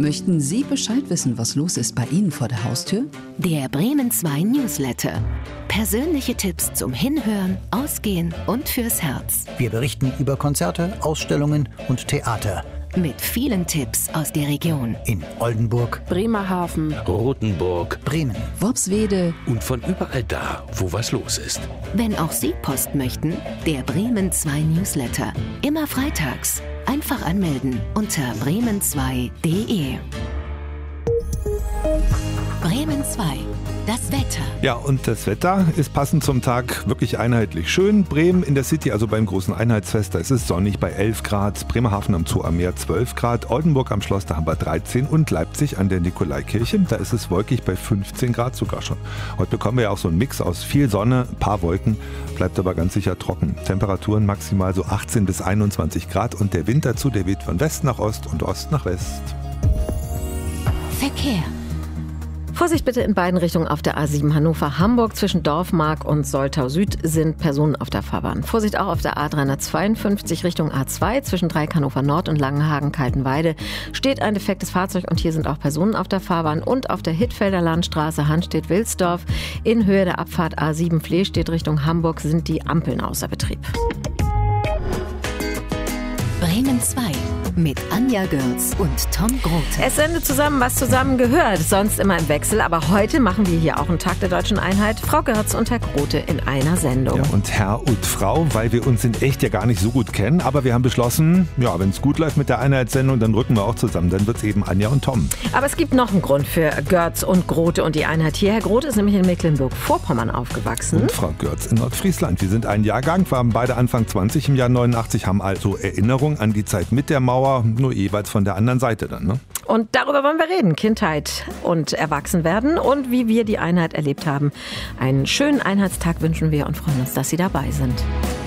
Möchten Sie Bescheid wissen, was los ist bei Ihnen vor der Haustür? Der Bremen 2 Newsletter. Persönliche Tipps zum Hinhören, Ausgehen und fürs Herz. Wir berichten über Konzerte, Ausstellungen und Theater. Mit vielen Tipps aus der Region. In Oldenburg, Bremerhaven, Rothenburg, Bremen, Worpswede und von überall da, wo was los ist. Wenn auch Sie Post möchten, der Bremen 2 Newsletter. Immer freitags. Einfach anmelden unter bremen2.de. Bremen 2. Das Wetter. Ja, und das Wetter ist passend zum Tag wirklich einheitlich schön. Bremen in der City, also beim großen Einheitsfest, da ist es sonnig bei 11 Grad. Bremerhaven am Zoo am Meer 12 Grad. Oldenburg am Schloss, da haben wir 13. Und Leipzig an der Nikolaikirche, da ist es wolkig bei 15 Grad sogar schon. Heute bekommen wir ja auch so einen Mix aus viel Sonne, ein paar Wolken, bleibt aber ganz sicher trocken. Temperaturen maximal so 18 bis 21 Grad. Und der Wind dazu, der weht von West nach Ost und Ost nach West. Verkehr. Vorsicht bitte in beiden Richtungen auf der A7 Hannover-Hamburg. Zwischen Dorfmark und Soltau Süd sind Personen auf der Fahrbahn. Vorsicht auch auf der A352 Richtung A2. Zwischen Dreieck Hannover Nord und Langenhagen-Kaltenweide steht ein defektes Fahrzeug und hier sind auch Personen auf der Fahrbahn. Und auf der Hittfelder Landstraße Hanstedt-Wilsdorf in Höhe der Abfahrt A7 Flehstedt Richtung Hamburg sind die Ampeln außer Betrieb. Bremen 2 mit Anja Görz und Tom Grote. Es sendet zusammen, was zusammen gehört, sonst immer im Wechsel. Aber heute machen wir hier auch einen Tag der deutschen Einheit. Frau Görz und Herr Grote in einer Sendung. Ja, und Herr und Frau, weil wir uns in echt ja gar nicht so gut kennen. Aber wir haben beschlossen, ja, wenn es gut läuft mit der Einheitssendung, dann rücken wir auch zusammen. Dann wird es eben Anja und Tom. Aber es gibt noch einen Grund für Görz und Grote und die Einheit hier. Herr Grote ist nämlich in Mecklenburg-Vorpommern aufgewachsen. Und Frau Görz in Nordfriesland. Wir sind ein Jahrgang, waren beide Anfang 20 im Jahr 89, haben also Erinnerung an die Zeit mit der Mauer, nur jeweils von der anderen Seite dann, ne? Und darüber wollen wir reden. Kindheit und Erwachsenwerden und wie wir die Einheit erlebt haben. Einen schönen Einheitstag wünschen wir und freuen uns, dass Sie dabei sind.